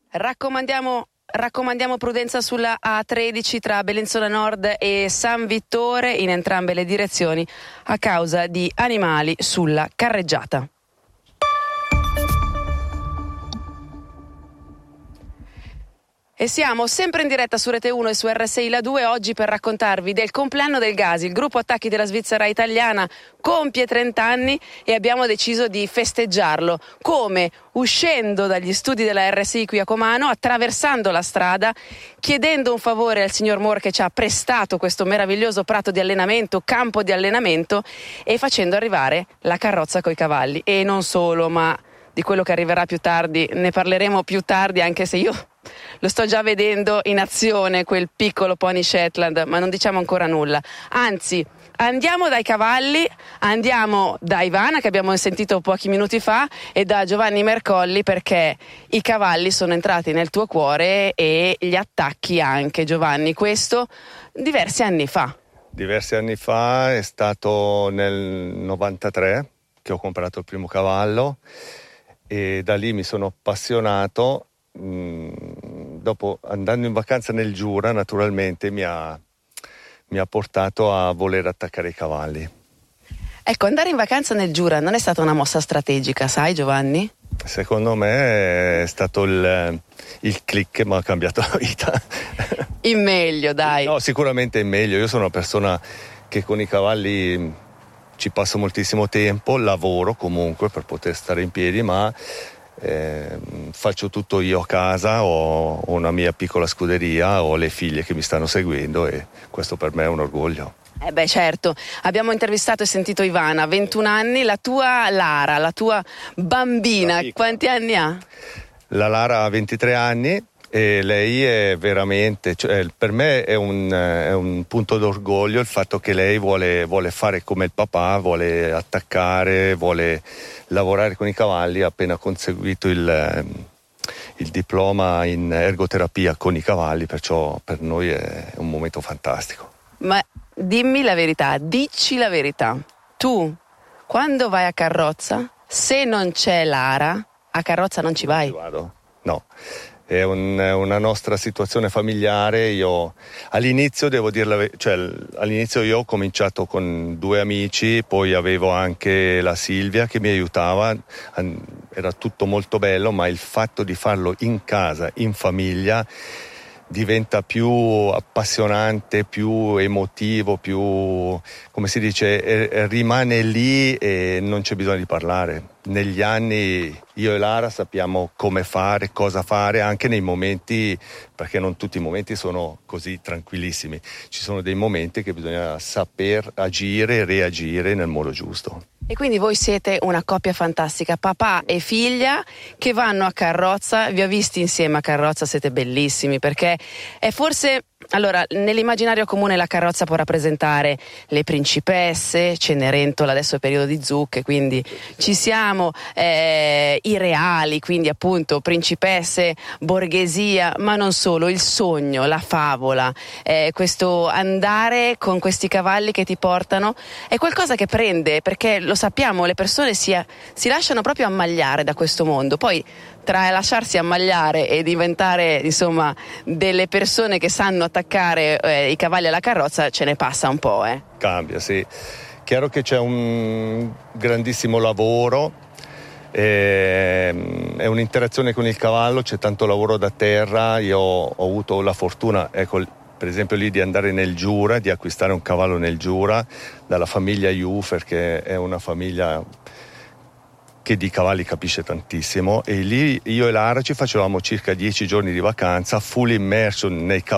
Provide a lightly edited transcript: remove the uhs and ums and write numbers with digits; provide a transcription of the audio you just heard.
Raccomandiamo prudenza sulla A13 tra Bellinzona Nord e San Vittore in entrambe le direzioni a causa di animali sulla carreggiata. E siamo sempre in diretta su Rete 1 e su RSI La 2 oggi per raccontarvi del compleanno del Gasi. Il gruppo Attacchi della Svizzera Italiana compie 30 anni e abbiamo deciso di festeggiarlo. Come? Uscendo dagli studi della RSI qui a Comano, attraversando la strada, chiedendo un favore al signor Moore che ci ha prestato questo meraviglioso prato di allenamento, campo di allenamento, e facendo arrivare la carrozza coi cavalli. E non solo, ma di quello che arriverà più tardi ne parleremo più tardi, anche se io lo sto già vedendo in azione, quel piccolo pony Shetland, ma non diciamo ancora nulla. Anzi, andiamo dai cavalli, andiamo da Ivana, che abbiamo sentito pochi minuti fa, e da Giovanni Mercolli, perché i cavalli sono entrati nel tuo cuore e gli attacchi anche, Giovanni. Questo diversi anni fa. Diversi anni fa, è stato nel 93 che ho comprato il primo cavallo e da lì mi sono appassionato. Dopo, andando in vacanza nel Giura, naturalmente mi ha portato a voler attaccare i cavalli. Ecco, andare in vacanza nel Giura non è stata una mossa strategica, sai Giovanni? Secondo me è stato il click che mi ha cambiato la vita. In meglio, dai. No, sicuramente in meglio. Io sono una persona che con i cavalli ci passo moltissimo tempo, lavoro comunque per poter stare in piedi, ma faccio tutto io a casa, ho una mia piccola scuderia, ho le figlie che mi stanno seguendo e questo per me è un orgoglio. Certo, abbiamo intervistato e sentito Ivana, 21 anni, la tua Lara, la tua bambina, quanti anni ha? La Lara ha 23 anni e lei è veramente, cioè, per me è un punto d'orgoglio il fatto che lei vuole fare come il papà, vuole attaccare, vuole lavorare con i cavalli. Ha appena conseguito il diploma in ergoterapia con i cavalli, perciò per noi è un momento fantastico. Ma dimmi la verità, dici la verità, tu quando vai a carrozza, se non c'è Lara, a carrozza non ci vai? Non ci vado, no. È una nostra situazione familiare. Io all'inizio all'inizio io ho cominciato con 2 amici, poi avevo anche la Silvia che mi aiutava, era tutto molto bello, ma il fatto di farlo in casa, in famiglia, diventa più appassionante, più emotivo, più, come si dice, rimane lì e non c'è bisogno di parlare. Negli anni io e Lara sappiamo come fare, cosa fare, anche nei momenti, perché non tutti i momenti sono così tranquillissimi. Ci sono dei momenti che bisogna saper agire e reagire nel modo giusto. E quindi voi siete una coppia fantastica, papà e figlia che vanno a carrozza. Vi ho visti insieme a carrozza, siete bellissimi, perché è forse, allora, nell'immaginario comune la carrozza può rappresentare le principesse, Cenerentola, adesso è periodo di zucche, quindi ci siamo, i reali, quindi appunto principesse, borghesia, ma non solo, il sogno, la favola, questo andare con questi cavalli che ti portano, è qualcosa che prende, perché lo sappiamo, le persone si lasciano proprio ammagliare da questo mondo. Poi tra lasciarsi ammagliare e diventare insomma delle persone che sanno attaccare i cavalli alla carrozza ce ne passa un po'. Cambia, sì. Chiaro che c'è un grandissimo lavoro, è un'interazione con il cavallo, c'è tanto lavoro da terra. Io ho avuto la fortuna, ecco, per esempio lì di andare nel Giura, di acquistare un cavallo nel Giura dalla famiglia Jufer, che è una famiglia che di cavalli capisce tantissimo, e lì io e Lara ci facevamo circa 10 giorni di vacanza full immersion nei cavalli.